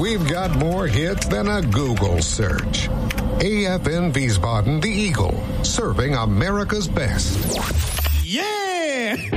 We've got more hits than a Google search. AFN Wiesbaden, the Eagle, serving America's best. Yeah!